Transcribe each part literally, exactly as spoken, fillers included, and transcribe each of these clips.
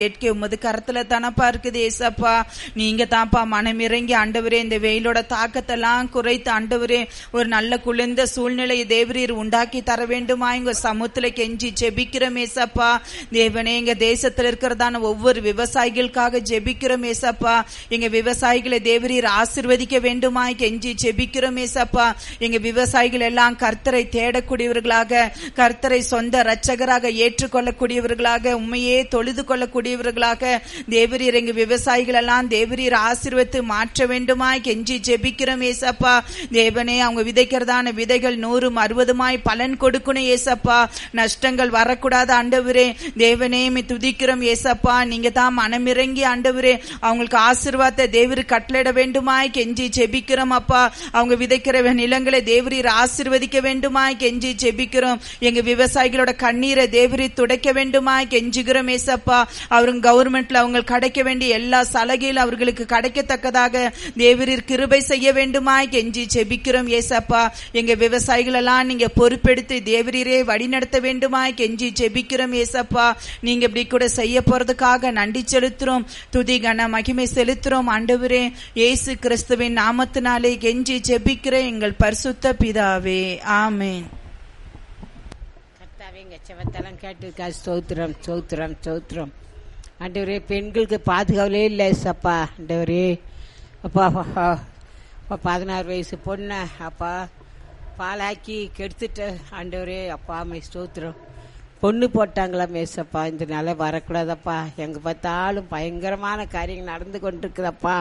கேட்க உமது கரத்துல தானப்பா இருக்குது ஏசப்பா. நீங்க தான்ப்பா மனமிறங்கி ஆண்டவரே இந்த வெயிலோட தாக்கத்தெல்லாம் குறைத்து ஆண்டவரே ஒரு நல்ல குளிர்ந்த சூழ்நிலையை தேவரீர் உண்டாக்கி தர வேண்டுமா எங்க சமூகத்துல கெஞ்சி ஜெபிக்கிறோம் ஏசப்பா. தேவனே எங்க தேசத்துல இருக்கிறதான ஒவ்வொரு விவசாயிகளுக்காக ஜெபிக்கிறோம் ஏசப்பா. எங்க விவசாயிகளை தேவரீர் ஆசீர்வதிக்க வேண்டுமா கெஞ்சி ஜெபிக்கிறோம் ஏசப்பா. எங்க விவசாயிகள் எல்லாம் கர்த்தரை தேடக்கூடியவர்களாக, கர்த்தரை சொந்த இரட்சகராக ஏற்றுக்கொள்ளக்கூடியவர்களாக, உண்மையே தொழுது கொள்ளக்கூடிய தேவரீர் எங்க விவசாயிகள் எல்லாம் தேவரீர் ஆசீர்வதித்து மாற்ற வேண்டுமாய் கெஞ்சி ஜெபிக்கிறோம் ஏசப்பா. தேவனே அவங்க விதைக்கிறதான விதைகள் நூறும் அறுபதுமாய் பலன் கொடுக்கணும் ஏசப்பா. நஷ்டங்கள் வரக்கூடாது ஆண்டவரே. தேவனே துதிக்கிறோம் ஏசப்பா. நீங்க தான் மனமிறங்கி ஆண்டவரே அவங்களுக்கு ஆசீர்வாதத்தை தேவரீர் கட்டளையிட வேண்டுமாய் கெஞ்சி ஜெபிக்கிறோம் அப்பா. அவங்க விதைக்கிற நிலங்களை தேவரீர் ஆசீர்வதிக்க வேண்டுமாய் கெஞ்சி ஜெபிக்கிறோம். எங்க விவசாயிகளோட கண்ணீரை தேவரீர் துடைக்க வேண்டுமாய் கெஞ்சுகிறோம் ஏசப்பா. அவருங்க கவர்மெண்ட்ல அவங்க கிடைக்க வேண்டிய எல்லா சலுகையிலும் அவர்களுக்கு கிடைக்கத்தக்கதாக தேவரீர் கிருபை செய்ய வேண்டுமாய் கெஞ்சி ஜெபிக்கிறோம் ஏசப்பா. எங்க விவசாயிகள் எல்லாம் நீங்க பொறுப்பெடுத்து தேவரீரே வழிநடத்த வேண்டுமாய் கெஞ்சி ஜெபிக்கிறோம் ஏசப்பா. நீங்க இப்படி கூட செய்ய போறதுக்காக நன்றி செலுத்துறோம், துதி கன மகிமை செலுத்துறோம் ஆண்டவரே. இயேசு கிறிஸ்துவின் நாமத்தினாலே கெஞ்சி ஜெபிக்கிற எங்கள் பரிசுத்த பிதாவே, ஆமென். கர்த்தாவே எங்க செவத்தெல்லாம் கேட்டிருக்கா. ஸ்தோத்திரம் ஸ்தோத்திரம் ஸ்தோத்திரம் ஆண்டவரே. பெண்களுக்கு பாதுகாவலே இல்லை சப்பா. ஆண்டவரே அப்பா பதினாறு வயசு பொண்ணை அப்பா பாலாக்கி கெடுத்துட்ட ஆண்டவரே. அப்பா மே ஸ்தோத்திரம். பொண்ணு போட்டாங்களா மேசப்பா. இந்த நிலை வரக்கூடாதப்பா. எங்கே பார்த்தாலும் பயங்கரமான காரியங்கள் நடந்து கொண்டிருக்குதப்பா.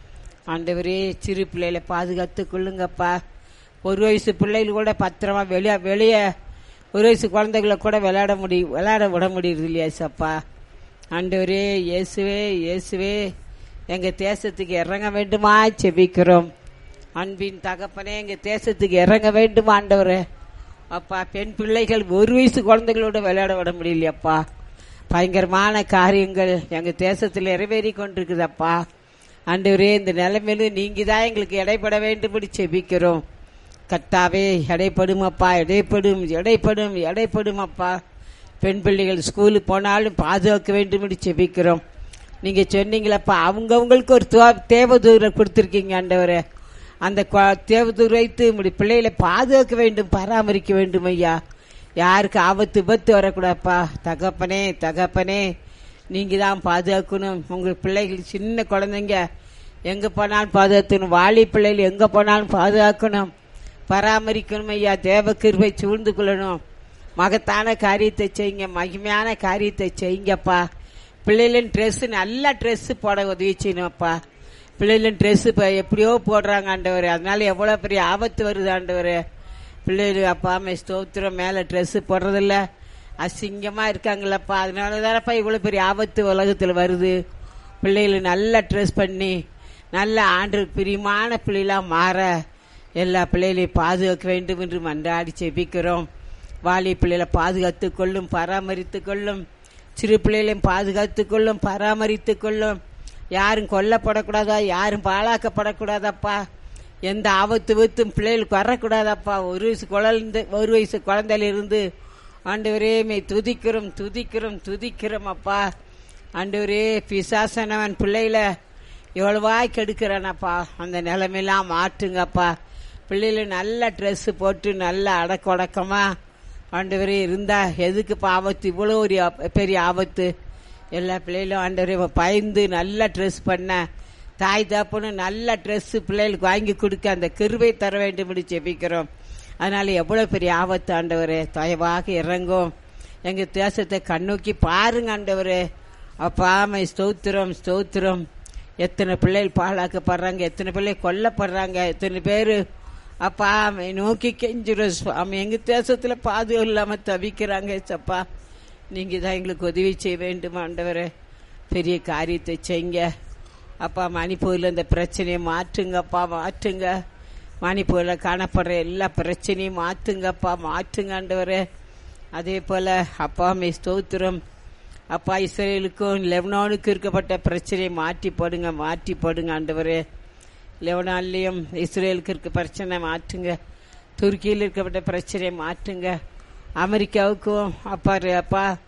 ஆண்டவரே சிறு பிள்ளைகளை பாதுகாத்து கொள்ளுங்கப்பா. ஒரு வயசு பிள்ளைகள் கூட பத்திரமா வெளியே வெளியே ஒரு வயசு குழந்தைகளை கூட விளையாட முடியும் விளையாட விட முடியுது இல்லையா சப்பா. ஆண்டவரே இயேசுவே இயேசுவே எங்கள் தேசத்துக்கு இறங்க வேண்டுமா செபிக்கிறோம். அன்பின் தகப்பனே எங்கள் தேசத்துக்கு இறங்க வேண்டுமா ஆண்டவரே. அப்பா பெண் பிள்ளைகள் ஒரு வயசு குழந்தைகளோட விளையாட விட முடியலையப்பா. பயங்கரமான காரியங்கள் எங்கள் தேசத்தில் நிறைவேறி கொண்டிருக்குதப்பா. ஆண்டவரே இந்த நிலைமையிலும் நீங்க தான் எங்களுக்கு இடைப்பட வேண்டும்படி செபிக்கிறோம். கர்த்தாவே இடைப்படும் அப்பா, இடைப்படும் இடைப்படும் இடைப்படும் அப்பா. பெண் பிள்ளைகள் ஸ்கூலுக்கு போனாலும் பாதுகாக்க வேண்டும் செபிக்கிறோம். நீங்க சொன்னீங்களப்பா அவங்கவுங்களுக்கு ஒரு தேவதூரை கொடுத்துருக்கீங்க ஆண்டவரே. அந்த தேவதூரை வைத்து பிள்ளைகளை பாதுகாக்க வேண்டும், பராமரிக்க வேண்டும் ஐயா. யாருக்கு ஆபத்து விபத்து வரக்கூடாப்பா. தகப்பனே தகப்பனே நீங்க தான் பாதுகாக்கணும். உங்க பிள்ளைகள் சின்ன குழந்தைங்க எங்க போனாலும் பாதுகாக்கணும். வாலி பிள்ளைகள் எங்க போனாலும் பாதுகாக்கணும், பராமரிக்கணும் ஐயா. தேவ கிருபை சூழ்ந்து கொள்ளணும். மகத்தான காரியத்தை செய்யுங்க, மகிமையான காரியத்தை செய்யுங்கப்பா. பிள்ளைகளின் ட்ரெஸ் நல்ல ட்ரெஸ் போட உதவி செய்யணும்ப்பா. பிள்ளைகளின் ட்ரெஸ் இப்போ எப்படியோ போடுறாங்க ஆண்டவர். அதனால எவ்வளோ பெரிய ஆபத்து வருது ஆண்டவர். பிள்ளைகள் அப்பா அம்மா ஸ்தோத்திரம் மேலே ட்ரெஸ் போடுறதில்ல, அசிங்கமாக இருக்காங்களப்பா. அதனால தானப்பா இவ்வளோ பெரிய ஆபத்து உலகத்தில் வருது. பிள்ளைகள் நல்லா ட்ரெஸ் பண்ணி நல்ல ஆண்டு பிரியமான பிள்ளைகளாக மாற எல்லா பிள்ளைகளையும் பாதுகாக்க வேண்டும் என்று மன்றாடி செபிக்கிறோம். வாலி பிள்ளைகளை பாதுகாத்து கொள்ளும், பராமரித்து கொள்ளும். சிறு பிள்ளைகளையும் பாதுகாத்து கொள்ளும், பராமரித்து கொள்ளும். யாரும் கொல்லப்படக்கூடாதா, யாரும் பாழாக்கப்படக்கூடாதப்பா. எந்த ஆபத்து வித்தும் பிள்ளைகளுக்கு வரக்கூடாதப்பா. ஒரு வயசு குழந்தை ஒரு வயசு குழந்தையில இருந்து ஆண்டவரே மே துதிக்கிறோம் துதிக்கிறோம் துதிக்கிறோம் அப்பா. ஆண்டவரே பிசாசனவன் பிள்ளைகளை எவ்வளவாய் கெடுக்கிறானப்பா. அந்த நிலைமையெல்லாம் மாற்றுங்கப்பா. பிள்ளைகளை நல்ல ட்ரெஸ் போட்டு நல்ல அடக்கொடக்கமா ஆண்டவரே இருந்தா எதுக்குப்பா ஆபத்து, இவ்வளோ ஒரு பெரிய ஆபத்து. எல்லா பிள்ளைகளும் ஆண்டவரே பயந்து நல்ல ட்ரெஸ் பண்ண தாய் தாப்பனு நல்ல ட்ரெஸ் பிள்ளைகளுக்கு வாங்கி கொடுக்க அந்த கிருபை தர வேண்டும் என்று ஜெபிக்கிறோம். அதனால எவ்வளவு பெரிய ஆபத்து ஆண்டவரே. தயவாக இறங்கும், எங்க தேசத்தை கண்ணோக்கி பாருங்க ஆண்டவரே. அப்பாமை ஸ்தோத்திரம் ஸ்தோத்திரம். எத்தனை பிள்ளைகள் பாழாக்கப்படுறாங்க, எத்தனை பிள்ளைகள் கொல்லப்படுறாங்க, எத்தனை பேரு அப்பா நோக்கி கெஞ்சிரும் சுவாமி. எங்க தேசத்துல பாதுகாப்பு இல்லாம தவிக்கிறாங்க சப்பா. நீங்க தான் எங்களுக்கு உதவி செய்ய வேண்டும் ஆண்டவரே. பெரிய காரியத்தை செய்யுங்க அப்பா. மணிப்பூர்ல இந்த பிரச்சனையை மாற்றுங்கப்பா, மாற்றுங்க. மணிப்பூர்ல காணப்படுற எல்லா பிரச்சனையும் மாற்றுங்கப்பா, மாற்றுங்க ஆண்டவரே. அதே போல அப்பா மே ஸ்தோத்திரம் அப்பா. இஸ்ரேலுக்கும் லெபனானுக்கும் இருக்கப்பட்ட பிரச்சனையை மாற்றி போடுங்க, மாற்றி போடுங்க ஆண்டவரே. லெபனான்லயும் இஸ்ரேலுக்கு இருக்க பிரச்சனை மாற்றுங்க. துருக்கியில் இருக்கப்பட்ட பிரச்சனையை மாற்றுங்க. அமெரிக்காவுக்கும் அப்பா அப்பா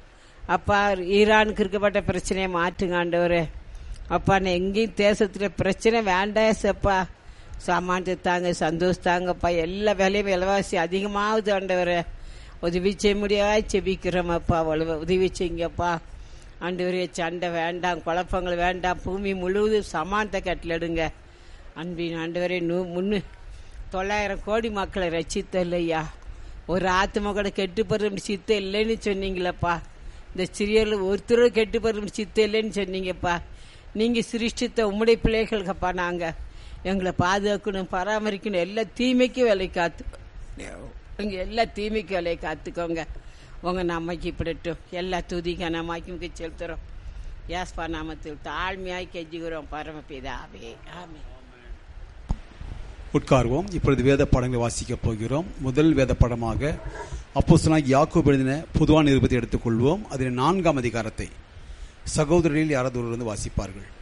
அப்பா ஈரானுக்கு இருக்கப்பட்ட பிரச்சனையை மாற்றுங்க ஆண்டவரே. அப்பா நான் எங்கேயும் தேசத்துல பிரச்சனை வேண்டாம் சப்பா. சாமானத்தை தாங்க, சந்தோஷத்தாங்கப்பா. எல்லா வேலையும் விலைவாசி அதிகமாகுது ஆண்டவரே. உதவி செய்ய முடியாது செபிக்கிறோம் அப்பா. உதவி செய்யுங்கப்பா ஆண்டவரே. சண்டை வேண்டாம், குழப்பங்கள் வேண்டாம். பூமி முழுவதும் சமானத்தை கட்டளிடுங்க அன்பின் ஆண்டவரே. நூ முன்னு தொள்ளாயிரம் கோடி மக்களை ரசித்த இல்லையா, ஒரு ஆத்மா கூட கெட்டு போகிற சித்தம் இல்லைன்னு சொன்னீங்களப்பா. இந்த சிறியர்கள் ஒருத்தரும் கெட்டு போகிற சித்தம் இல்லைன்னு சொன்னீங்கப்பா. நீங்கள் சிருஷ்டித்த உம்முடைய பிள்ளைகளுக்கப்பா. நாங்கள் எங்களை பாதுகாக்கணும், பராமரிக்கணும். எல்லா தீமைக்கும் வேலை காத்து இங்கே எல்லா தீமைக்கும் வேலையை காத்துக்கோங்க. உங்கள் நாமைக்கு இப்படட்டும். எல்லா துதிக்க நாமாக்கி செலுத்துகிறோம். யாஸ்பா நாமத்தில் தாழ்மையாய் கெஞ்சுகிறோம் பரமபிதாவே, ஆமென். உட்கார்வோம். இப்பொழுது வேத பாடங்களை வாசிக்கப் போகிறோம். முதல் வேத பாடமாக அப்போஸ்தலனாகிய யாக்கோபு எழுதின பொதுவான நிருபத்தை எடுத்துக்கொள்வோம். அதில் நான்காம் அதிகாரத்தை சகோதரரில் யாராவது ஒருவர் வந்து வாசிப்பார்கள்.